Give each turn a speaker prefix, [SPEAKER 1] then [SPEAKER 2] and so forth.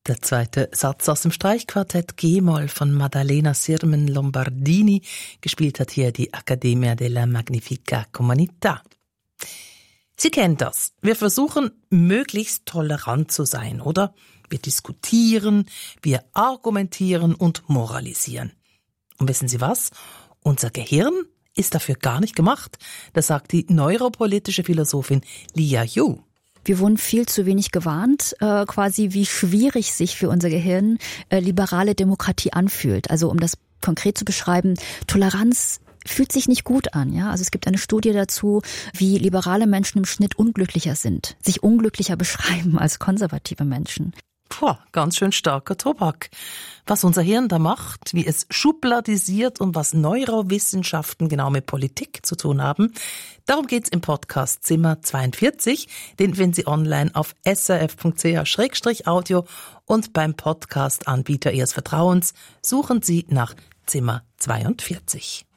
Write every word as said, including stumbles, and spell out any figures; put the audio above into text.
[SPEAKER 1] Der zweite Satz aus dem Streichquartett G-Moll von Maddalena Sirmen Lombardini, gespielt hat hier die Accademia della Magnifica Comunità. Sie kennen das. Wir versuchen, möglichst tolerant zu sein, oder? Wir diskutieren, wir argumentieren und moralisieren. Und wissen Sie was? Unser Gehirn ist dafür gar nicht gemacht. Das sagt die neuropolitische Philosophin Lia Yu.
[SPEAKER 2] Wir wurden viel zu wenig gewarnt, äh, quasi wie schwierig sich für unser Gehirn äh, liberale Demokratie anfühlt. Also um das konkret zu beschreiben, Toleranz fühlt sich nicht gut an. Ja, also es gibt eine Studie dazu, wie liberale Menschen im Schnitt unglücklicher sind, sich unglücklicher beschreiben als konservative Menschen.
[SPEAKER 1] Puh, ganz schön starker Tobak. Was unser Hirn da macht, wie es schubladisiert und was Neurowissenschaften genau mit Politik zu tun haben, darum geht's im Podcast Zimmer zweiundvierzig, den finden Sie online auf s r f punkt c h slash audio und beim Podcast-Anbieter Ihres Vertrauens suchen Sie nach Zimmer zweiundvierzig.